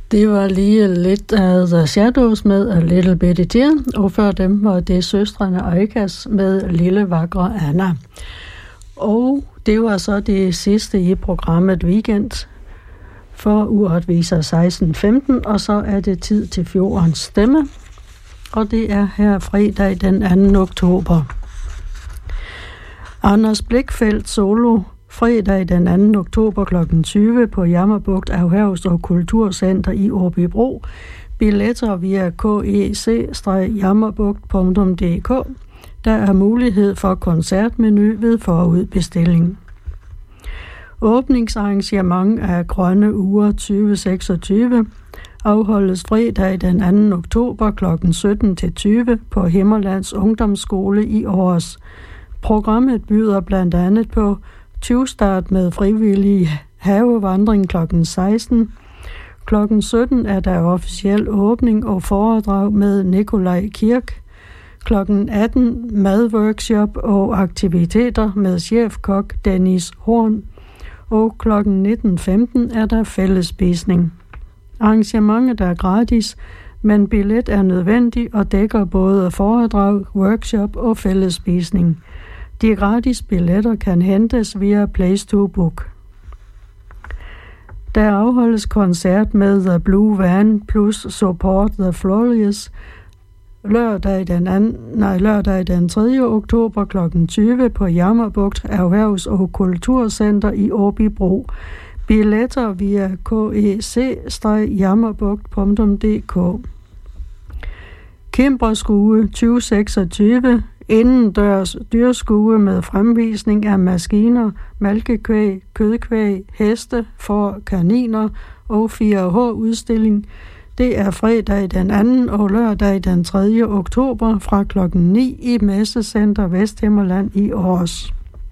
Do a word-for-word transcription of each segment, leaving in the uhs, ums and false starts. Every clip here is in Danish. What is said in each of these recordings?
Det var lige lidt af The Shadows med A Little Bitty Tear, og før dem var det søstrene Aikas med Lille Vakre Anna. Og det var så det sidste i programmet Weekend for uretviser seksten femten, og så er det tid til Fjordens Stemme, og det er her fredag den anden oktober. Anders Blichfeldt solo fredag den anden oktober klokken tyve på Jammerbugt Erhvervs- og Kulturcenter i Åbybro. Billetter via k e c jammerbugt punktum d k. Der er mulighed for koncertmenu ved forudbestilling. Åbningsarrangement af Grønne Uger tyve seksogtyve afholdes fredag den anden oktober klokken sytten til tyve på Himmerlands Ungdomsskole i Aarhus. Programmet byder blandt andet på tyvstart med frivillig havevandring klokken seksten. Klokken sytten er der officiel åbning og foredrag med Nikolaj Kirk. Klokken atten madworkshop og aktiviteter med chefkok Dennis Horn. Og klokken nitten femten er der fællesspisning. Arrangementet er gratis, men billet er nødvendig og dækker både foredrag, workshop og fællesspisning. De gratis billetter kan hentes via Place to Book. Der afholdes koncert med The Blue Van plus Support the Florious lørdag den, anden, nej, lørdag den tredje oktober klokken tyve på Jammerbugt Erhvervs- og Kulturcenter i Åbybro. Billetter via k e c jammerbugt punktum d k. Kimberskue tyve seksogtyve indendørs dyrskue med fremvisning af maskiner, malkekvæg, kødkvæg, heste, får, kaniner og fire H-udstilling. Det er fredag den anden og lørdag den tredje oktober fra klokken ni i Messecenter Vesthimmerland i Aarhus.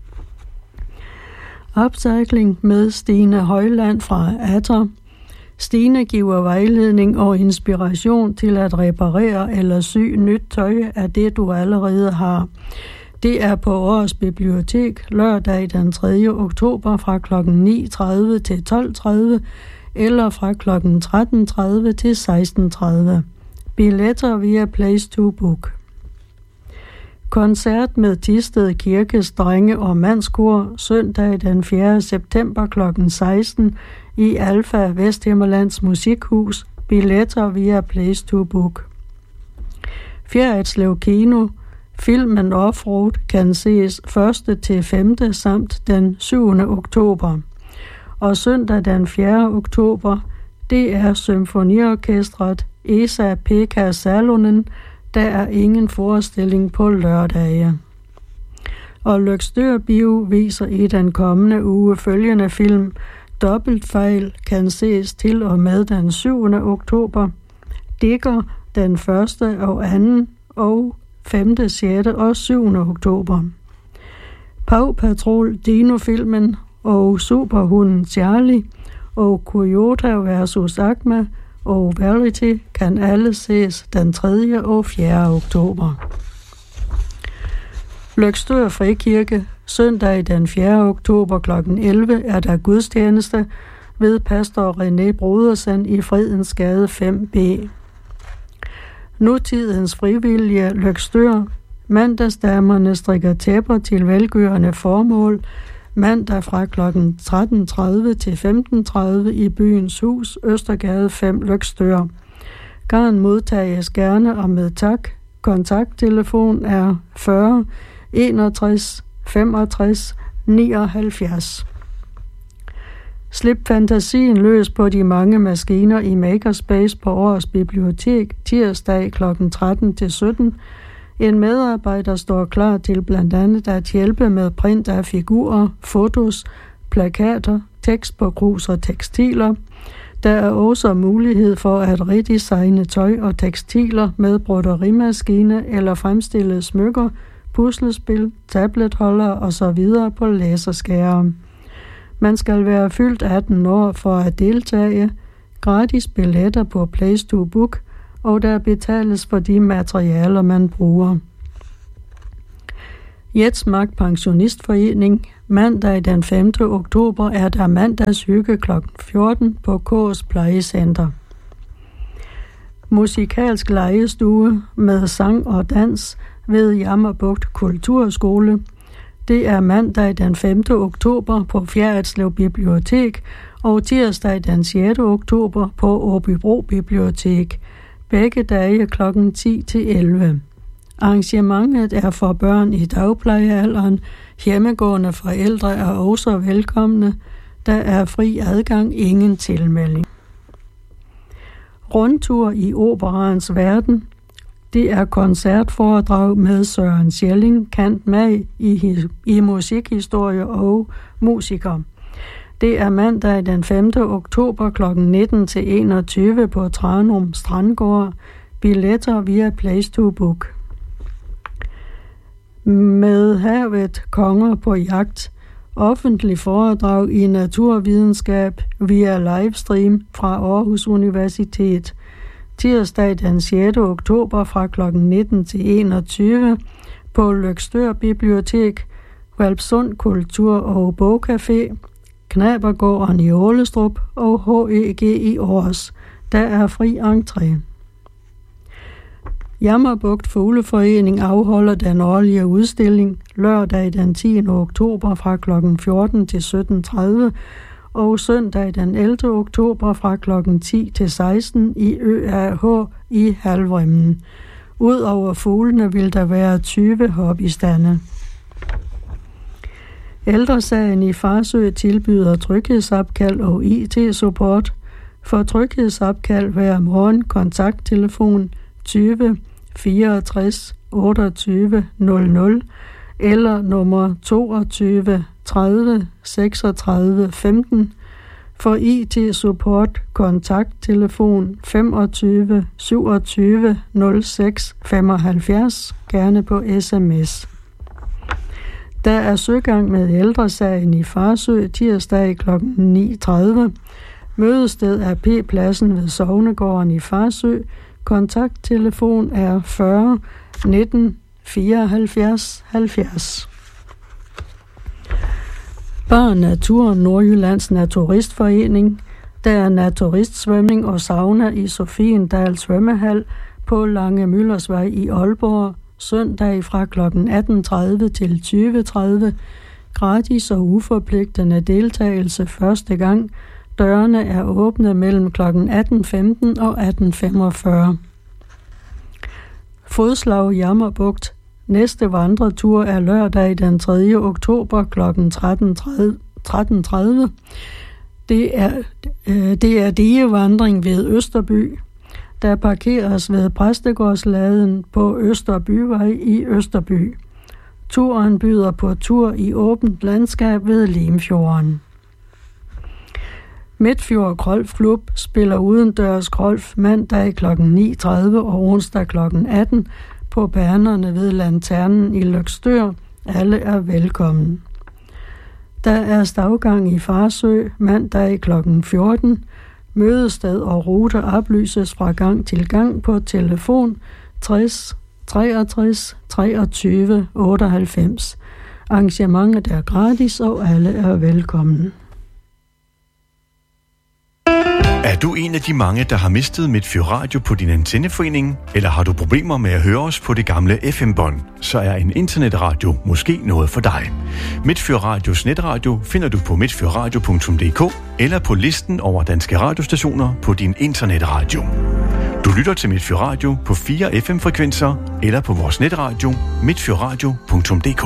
Upcycling med Stine Højland fra Atter. Stine giver vejledning og inspiration til at reparere eller sy nyt tøj af det, du allerede har. Det er på Aarhus Bibliotek lørdag den tredje oktober fra klokken ni tredive til tolv tredive eller fra klokken tretten tredive til seksten tredive. Billetter via Place to Book. Koncert med Thisted Kirkes Drenge- og Mandskor søndag den fjerde september klokken seksten i Alfa Vesthimmerlands Musikhus. Billetter via Place to Book. Fjerritslev Kino. Filmen Offroad kan ses første til femte samt den syvende oktober. Og søndag den fjerde oktober, det er symfoniorkestret Esa Pekka Salonen. Der er ingen forestilling på lørdage. Og Løgstør Bio viser i den kommende uge følgende film. Dobbeltfejl kan ses til og med den syvende oktober. Digger den første og anden og femte, sjette og syvende oktober. Paw Patrol Dino-filmen og Superhunden Charlie og Coyote versus Akma og Verity kan alle ses den tredje og fjerde oktober. Løgstør Frikirke. Søndag den fjerde oktober klokken elleve er der gudstjeneste ved pastor René Brodersen i Fredensgade fem B. Nutidens frivillige Løgstør. Mandagsdamerne strikker tæpper til velgørende formål. Mandag fra klokken tretten tredive til femten tredive i Byens Hus, Østergade fem, Løgstør. Garn modtages gerne og med tak. Kontakttelefon er fyrre enogtres femogtres nioghalvfjerds. Slip fantasien løs på de mange maskiner i Makerspace på Aarhus Bibliotek tirsdag klokken tretten til sytten. En medarbejder står klar til blandt andet at hjælpe med print af figurer, fotos, plakater, tekst på krus og tekstiler. Der er også mulighed for at redesigne tøj og tekstiler med broderimaskine eller fremstille smykker, puslespil, tabletholder osv. på laserskærme. Man skal være fyldt atten år for at deltage. Gratis billetter på Place to Book, og der betales for de materialer, man bruger. Jetsmark Pensionistforening. Mandag den femte oktober er der mandagshygge klokken fjorten på K's Plejecenter. musikalsk legestue med sang og dans ved Jammerbugt Kulturskole. Det er mandag den femte oktober på Fjerritslev Bibliotek og tirsdag den sjette oktober på Åbybro Bibliotek. Begge dage klokken ti til elleve. Arrangementet er for børn i dagplejealderen. Hjemmegående forældre er også velkomne. Der er fri adgang, ingen tilmelding. Rundtur i operaens verden. Det er koncertforedrag med Søren Schelling, cand. mag i, i musikhistorie og musiker. Det er mandag den femte oktober klokken nitten til enogtyve på Tranum Strandgård. Billetter via Place to Book. Med havet konger på jagt. Offentlig foredrag i naturvidenskab via livestream fra Aarhus Universitet. Tirsdag den sjette oktober fra klokken nitten til enogtyve på Løgstør Bibliotek, Hvalpsund Kultur- og Bogcafé, Knabergården i Ålestrup og H E G i Aarhus. Der er fri entré. Jammerbugt Fugleforening afholder den årlige udstilling lørdag den tiende oktober fra klokken fjorten til sytten tredive og søndag den ellevte oktober fra klokken ti til seksten i Ø A H i Halvrimmen. Udover fuglene vil der være tyve hobbystande. Ældresagen i Farsø tilbyder tryghedsopkald og I T-support. For tryghedsopkald hver morgen kontakttelefon tyve fireogtres otteogtyve nul nul eller nummer toogtyve tredive seksogtredive femten. For I T-support kontakttelefon femogtyve syvogtyve nul seks femoghalvfjerds, gerne på sms. Der er søgang med ældresagen i Farsø tirsdag klokken ni tredive. Mødested er P-pladsen ved Sognegården i Farsø. Kontakttelefon er fyrre nitten fireoghalvfjerds halvfjerds. Bar Natur Nordjyllands Naturistforening. Der er naturistsvømning og sauna i Sofiendal Svømmehal på Lange Møllersvej i Aalborg. Søndag fra klokken atten tredive til tyve tredive. Gratis og uforpligtende deltagelse første gang. Dørene er åbne mellem klokken atten femten og atten femogfyrre. Fodslag Jammerbugt. Næste vandretur er lørdag den tredje oktober klokken tretten tredive. Det er, øh, det er digevandring ved Østerby. Der parkeres ved Præstegårdsladen på Østerbyvej i Østerby. Turen byder på tur i åbent landskab ved Limfjorden. Midtfjord Golfklub spiller udendørs golf mandag klokken ni tredive og onsdag klokken atten på banerne ved Lanternen i Løgstør. Alle er velkommen. Der er stavgang i Farsø mandag klokken fjorten. Mødested og rute oplyses fra gang til gang på telefon tres treogtres treogtyve otteoghalvfems. Arrangementet er gratis, og alle er velkommen. Er du en af de mange, der har mistet Midtfyord Radio på din antenneforening? Eller har du problemer med at høre os på det gamle F M-bånd? Så er en internetradio måske noget for dig. Midtfyord Radios netradio finder du på midtfyordradio punktum d k eller på listen over danske radiostationer på din internetradio. Du lytter til Midtfyord Radio på fire F M-frekvenser eller på vores netradio midtfyordradio punktum d k.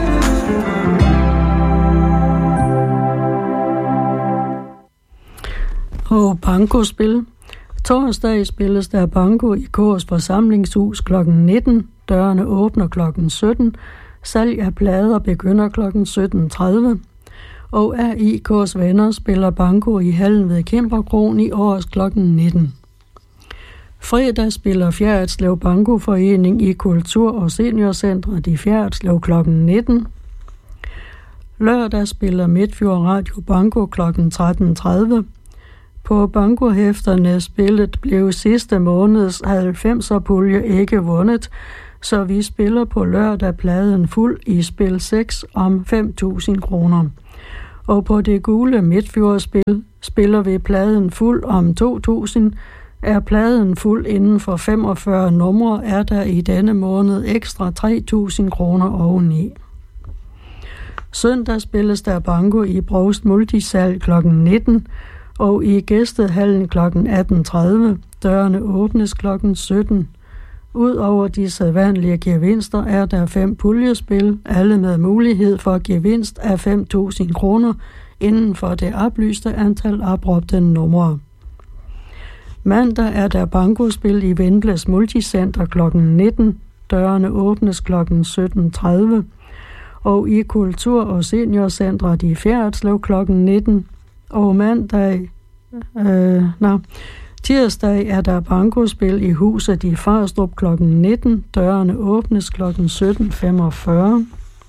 Og bankospil. Torsdag spilles der banko i Kors forsamlingshus klokken nitten. Dørene åbner klokken sytten. Salg af plader begynder klokken sytten tredive. Og R I K's venner spiller banko i hallen ved Kæmperkroen i Aarhus klokken nitten. Fredag spiller Fjerritslev Bankoforening i Kultur- og Seniorcentret i Fjerritslev klokken nitten. Lørdag spiller Midtfyord Radio Banko klokken tretten tredive. På bankohæfterne spillet blev sidste måneds halvfemser-pulje ikke vundet, så vi spiller på lørdag pladen fuld i spil seks om fem tusind kroner. Og på det gule Midtfjordspil spiller vi pladen fuld om to tusind, Er pladen fuld inden for femogfyrre numre, er der i denne måned ekstra tre tusind kroner oveni. Søndag spilles der banko i Brovst Multisal klokken nitten og i Gæstehallen klokken atten tredive. Dørene åbnes klokken sytten. Udover de sædvanlige gevinster er der fem puljespil, alle med mulighed for gevinst af fem tusind kroner inden for det oplyste antal opråbte numre. Mandag er der bankospil i Vendles Multicenter klokken nitten. Dørene åbnes klokken sytten tredive. Og i Kultur- og Seniorcentret i Fjerritslev klokken nitten. Og mandag, øh, nej, tirsdag er der bankospil i Huset i Farstrup klokken nitten. Dørene åbnes klokken sytten femogfyrre.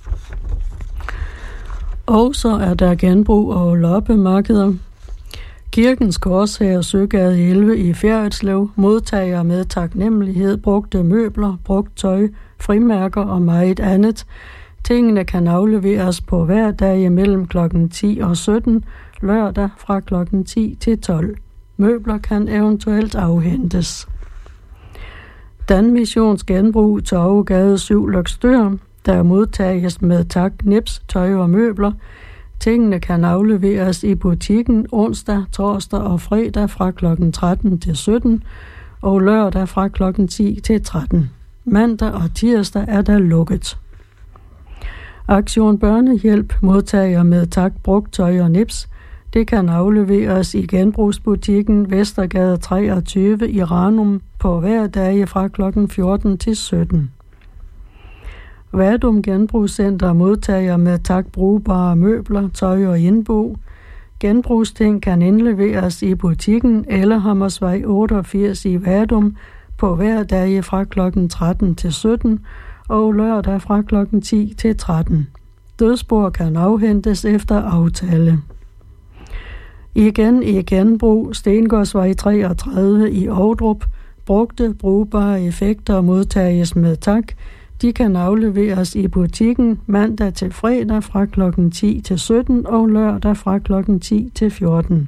Og så er der genbrug og loppemarkeder. Kirkens Korshær, Søgade elleve i Fjerritslev modtager med taknemmelighed brugte møbler, brugt tøj, frimærker og meget andet. Tingene kan afleveres på hver dag mellem klokken ti og sytten, lørdag fra klokken ti til tolv. Møbler kan eventuelt afhentes. Danmissions genbrug, Torvegade syv, Løgstør, der modtages med tak, nips, tøj og møbler. Tingene kan afleveres i butikken onsdag, torsdag og fredag fra klokken tretten til sytten og lørdag fra klokken ti til tretten. Mandag og tirsdag er der lukket. Aktion Børnehjælp modtager med tak brugt tøj og nips. Det kan afleveres i genbrugsbutikken Vestergade treogtyve i Ranum på hverdage fra klokken fjorten til sytten. Vadum Genbrugscenter modtager med tak brugbare møbler, tøj og indbo. Genbrugsting kan indleveres i butikken eller Hammersvej otteogfirs i Vadum på hverdage fra klokken tretten til sytten og lørdag fra klokken ti til tretten. Dødsbord kan afhentes efter aftale. Igen i genbrug, Stengårdsvej treogtredive i Ovdrup. Brugte brugbare effekter modtages med tak. De kan afleveres i butikken mandag til fredag fra klokken ti til sytten og lørdag fra klokken ti til fjorten.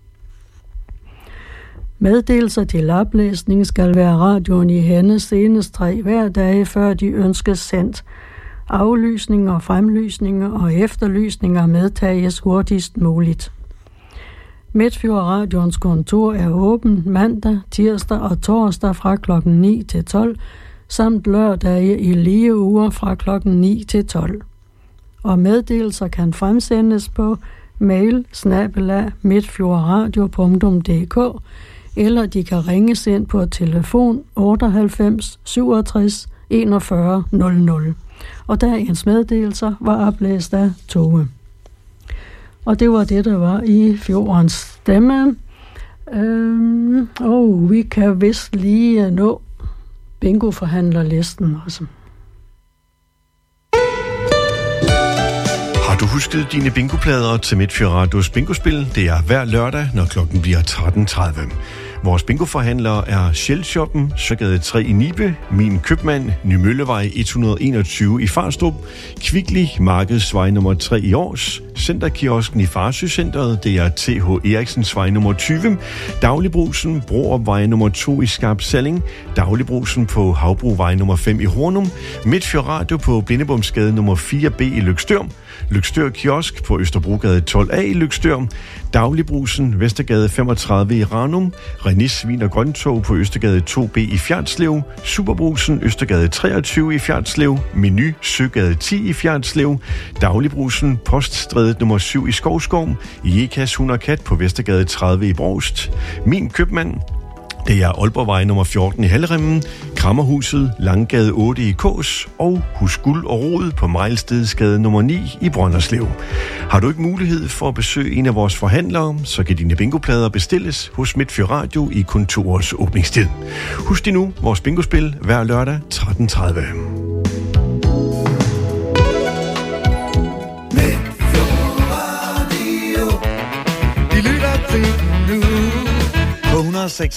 Meddelelser til oplæsning skal være radioen i hænde senest tre hverdage, før de ønskes sendt. Aflysninger, fremlysninger og efterlysninger medtages hurtigst muligt. Midtfjord Radions kontor er åbent mandag, tirsdag og torsdag fra klokken ni til tolv, samt lørdage i lige uger fra klokken ni til tolv. Og meddelelser kan fremsendes på mail snabel-a midtfjordradio punktum d k eller de kan ringes ind på telefon otteoghalvfems syvogtres enogfyrre nul nul. Og dagens meddelelser var oplæst af Tove. Og det var det, der var i fjordens stemme. Øhm, og vi kan vist lige nå bingo-forhandlerlisten også. Har du husket dine bingoplader til Midtfjord Radios bingospil? Det er hver lørdag, når klokken bliver tretten tredive. Vores bingoforhandlere er Shell-shoppen, Søgade tre i Nibe, Min Købmand, Nymøllevej et hundrede og enogtyve i Farstrup, Kvickly, Markedsvej nummer tre i Års, Centerkiosken i Farsøcenteret, det er T H Eriksensvej nummer tyve, Dagligbrusen, Broopvej nummer to i Skarp Salling, Dagligbrusen på Havbruvej nummer fem i Hornum, Midtfjord Radio på Blindebomsgade nummer fire B i Løgstør, Løgstør Kiosk på Østerbrogade tolv A i Løgstør, Dagligbrusen, Vestergade femogtredive i Ranum, Renis Svin og Grøntog på Østergade to B i Fjerritslev, Superbrusen, Østergade treogtyve i Fjerritslev, Menu, Søgade ti i Fjerritslev, Dagligbrusen, Poststrædet nummer syv i Skovskov, Jekas Hund og Kat på Vestergade tredive i Brovst, Min Købmand, det er Aalborgvej nummer fjorten i Halleremmen, Krammerhuset, Langgade otte i Kås og Hus Guld og Rod på Mejlstedsgade nummer ni i Brønderslev. Har du ikke mulighed for at besøge en af vores forhandlere, så kan dine bingoplader bestilles hos Midtfjord Radio i kontorets åbningstid. Husk dig nu vores bingospil hver lørdag tretten tredive. De lytter til nu på hundrede og seks